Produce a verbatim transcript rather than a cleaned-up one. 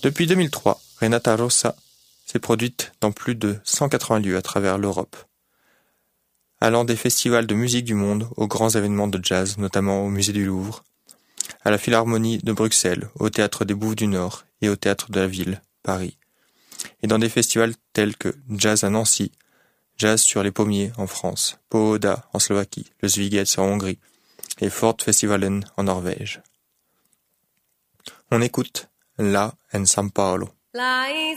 Depuis deux mille trois, Renata Rossa s'est produite dans plus de cent quatre-vingts lieux à travers l'Europe, allant des festivals de musique du monde aux grands événements de jazz, notamment au Musée du Louvre, à la Philharmonie de Bruxelles, au Théâtre des Bouffes du Nord et au Théâtre de la Ville, Paris, et dans des festivals tels que Jazz à Nancy, Jazz sur les Pommiers en France, Pohoda en Slovaquie, le Szigets en Hongrie et Fort Festivalen en Norvège. On écoute La en São Paulo.